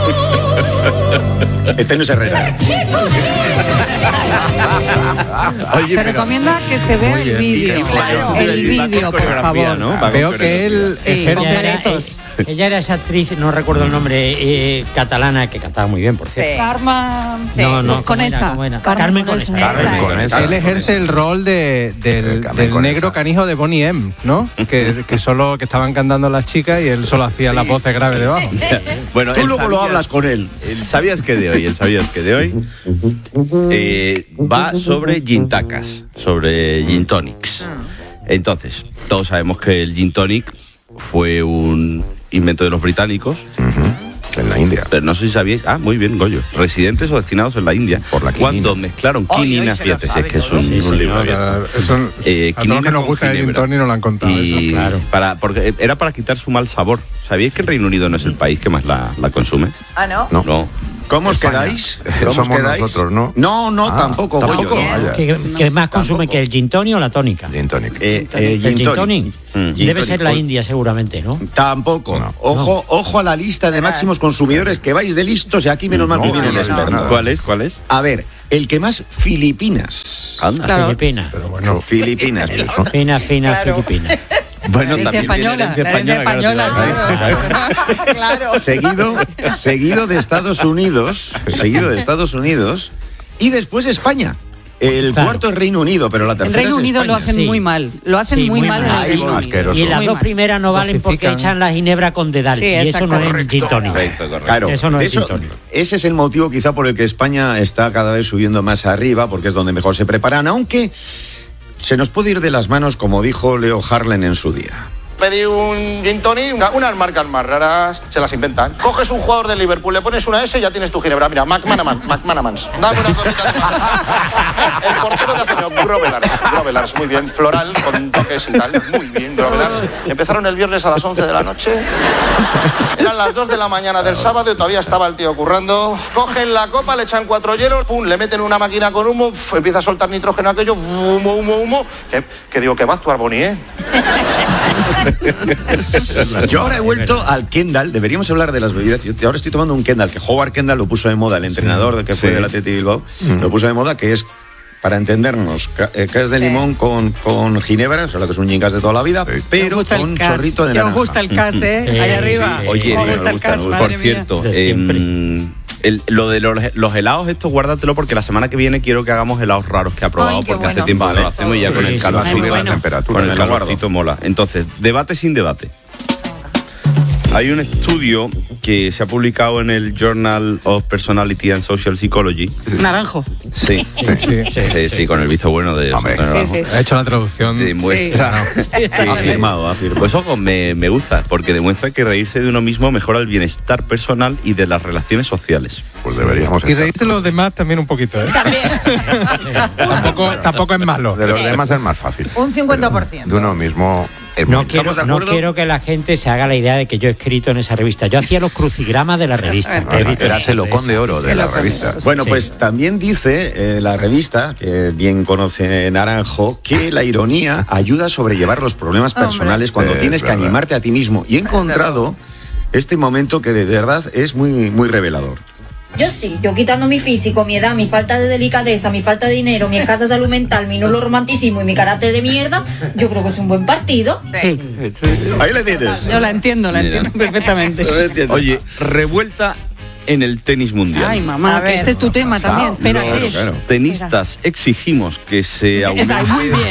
Este no es Herrera. Oye, se recomienda que se vea el vídeo. Claro. El vídeo, por favor. ¿no? Veo que él... Sí, con caretos. Ella era esa actriz, no recuerdo el nombre, catalana, que cantaba muy bien, por cierto. Sí. Karma... Sí. No, con esa. Carmen Conesa. Carmen Conesa. Él ejerce el rol del negro canijo de Bonnie M, ¿no? Que estaban cantando las chicas y él solo hacía las voces graves debajo. Bueno, Tú luego lo hablas con él. El sabías que de hoy va sobre gin tacas, sobre gin tonics. Entonces, todos sabemos que el gin tonic fue un invento de los británicos. En la India. Pero no sé si sabíais, muy bien, Goyo, residentes o destinados en la India, Por la quinina. cuando mezclaron quinina, fíjate, si es que es un libro abierto. A todos que nos gusta el gin tonic nos lo han contado. Y Eso, claro. porque era para quitar su mal sabor. ¿Sabíais que el Reino Unido no es el país que más la consume? Ah, ¿no? No. ¿Cómo os España. quedáis? ¿Cómo os Somos quedáis? nosotros, ¿no? No, tampoco, tampoco. Goyo. Vaya. ¿Qué más consume que el gin tonic o la tónica? Gin tonic. El Gin gin tonic. tonic Gin debe tonic. ser la India seguramente, ¿no? Tampoco. No. Ojo a la lista de máximos consumidores, que vais de listos y aquí menos mal que viene el experto. ¿Cuál es? A ver, el que más, Filipinas. Anda. Claro. Filipina. Pero bueno, Filipinas. Fina, Claro. Filipina. Bueno, La herencia también viene española. herencia La herencia española. española, Claro. Seguido de Estados Unidos y después España. El Claro. cuarto es Reino Unido, pero la El tercera Reino es Unido España. lo hacen Sí. muy mal. Lo hacen Sí, muy muy mal en mal. el Ay, Reino bueno, Unido. asqueroso. Y en las Muy dos mal. primeras no valen porque Dosifican. echan la ginebra con dedal. Sí, y eso exacto. no es gin tonic. Correcto. Claro, Eso no es eso- gin tonic. ese es el motivo quizá por el que España está cada vez subiendo más arriba, porque es donde mejor se preparan, aunque se nos puede ir de las manos, como dijo Leo Harlem en su día. Pedí un gin tonic, unas marcas más raras, se las inventan. Coges un jugador del Liverpool, le pones una S y ya tienes tu ginebra. Mira, McManamans. Dame una copita de El portero de hace Grovelars, muy bien. Floral, con toques y tal. Muy bien, Grovelars. Empezaron el viernes a las 11 de la noche. Eran las 2 de la mañana del sábado y todavía estaba el tío currando. Cogen la copa, le echan 4 hielos, pum, le meten una máquina con humo, empieza a soltar nitrógeno aquello, humo. Que digo, que va a actuar Bonnie, ¿eh? Yo ahora he vuelto al Kendall, deberíamos hablar de las bebidas. Yo ahora estoy tomando un Kendall, que Howard Kendall lo puso de moda, el entrenador que fue del Athletic Bilbao, lo puso de moda, que es, para entendernos, cas de limón con ginebra, o sea, lo que es un gin cas de toda la vida, pero Os gusta con el cas. chorrito de Que os naranja. gusta el cas, ahí arriba. Oye, Os me gusta el gusta, cas, me gusta. madre Por mía. cierto, De siempre. lo de los helados estos, guárdatelo porque la semana que viene quiero que hagamos helados raros que ha probado, Ay, qué porque hace bueno. tiempo que no Vale. lo hacemos y ya con el Sí, sí, calor Va a subir bueno. la temperatura. con el me lo guardo. calorcito mola. Entonces, debate sin debate. Hay un estudio que se ha publicado en el Journal of Personality and Social Psychology. Naranjo. Sí, sí. sí, con el visto bueno de Hombre. Antonio Sí, Naranjo. He hecho la traducción. Demuestra. Afirmado. Pues ojo, me gusta, porque demuestra que reírse de uno mismo mejora el bienestar personal y de las relaciones sociales. Pues deberíamos Y estar. reírse de los demás también un poquito, ¿eh? tampoco es malo. De los demás es más fácil. Un 50%. De uno mismo es No muy quiero, de no acuerdo? quiero que la gente se haga la idea de que yo he escrito en esa revista. Yo hacía los crucigramas de la revista. Eras el Ocón de Oro de la revista. Bueno, Sí. pues también dice la revista, que bien conoce Naranjo, que la ironía ayuda a sobrellevar los problemas personales cuando tienes que verdad. animarte a ti mismo. Y he encontrado este momento que de verdad es muy, muy revelador. Yo sí, yo quitando mi físico, mi edad, mi falta de delicadeza, mi falta de dinero, mi escasa salud mental, mi nulo romanticismo y mi carácter de mierda, yo creo que es un buen partido. Sí. Ahí le tienes. Yo la entiendo perfectamente. Oye, revuelta en el tenis mundial. Ay, mamá, A que ver. este es tu tema también. Espera, Claro, es. claro. Tenistas exigimos que se aumente. Muy bien.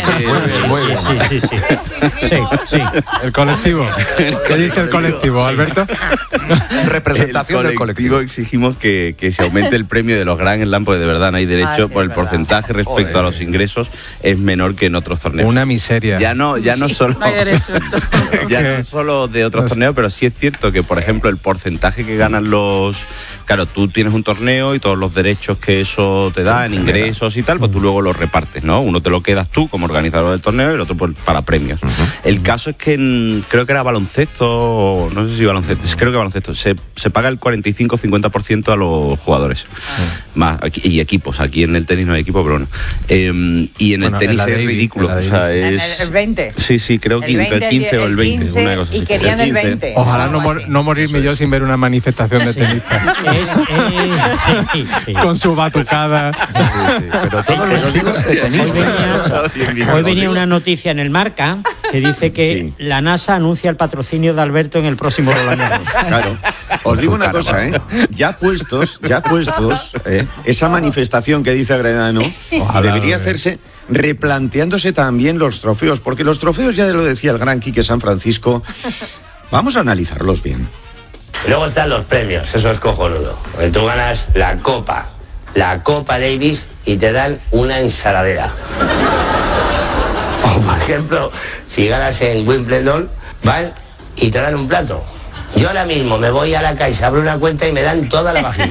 Sí. El colectivo. ¿Qué dice el colectivo, Alberto? Representación del colectivo. Exigimos que se aumente el premio de los Grand Slam, porque de verdad no hay derecho, sí, por el es verdad. porcentaje respecto a los ingresos es menor que en otros torneos. Una miseria. Ya no solo No hay derecho. ya no solo de otros torneos, pero sí es cierto que, por ejemplo, el porcentaje que ganan los... Claro, tú tienes un torneo y todos los derechos que eso te da en ingresos y tal, pues tú luego los repartes, ¿no? Uno te lo quedas tú como organizador del torneo y el otro pues, para premios. El caso es que creo que era baloncesto, no sé si baloncesto, creo que baloncesto, se paga el 45-50% a los jugadores. Más, y equipos, aquí en el tenis no hay equipo, pero bueno. Y en el Bueno, tenis en la es Davis, ridículo, en la o sea, En es... el 20. Sí, creo que entre el 15 o el 20, una cosa y así. querían el 15. 20. Ojalá algo así. no morirme yo sin ver una manifestación de tenistas. Con su batucada. Pero todo el vestido de tenista. Hoy venía una noticia en el Marca que dice que la NASA anuncia el patrocinio de Alberto en el próximo Roland Garros. Claro. Os digo una cosa, ya puestos, esa manifestación que dice Agredano debería hacerse replanteándose también los trofeos, porque los trofeos, ya lo decía el gran Quique San Francisco, vamos a analizarlos bien. Y luego están los premios, eso es cojonudo. Porque tú ganas la Copa Davis y te dan una ensaladera. O, por ejemplo, si ganas en Wimbledon, ¿vale? Y te dan un plato. Yo ahora mismo me voy a la Caixa, abro una cuenta y me dan toda la vajilla.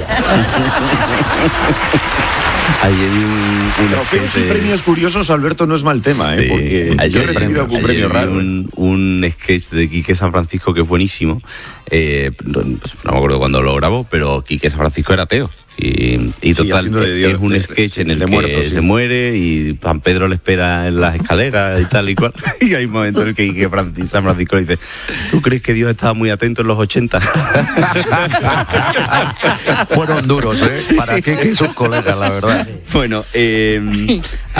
Ahí hay Trofeos y premios curiosos, Alberto, no es mal tema, porque yo he recibido algún premio raro. Un sketch de Quique San Francisco que es buenísimo. No me acuerdo cuándo lo grabó, pero Quique San Francisco era ateo. Y total, es un sketch en el que se muere y San Pedro le espera en las escaleras y tal y cual. Y hay un momento en el que Quique San Francisco le dice: ¿tú crees que Dios estaba muy atento en los 80? Fueron duros, para Quique y sus colegas, la verdad. Bueno,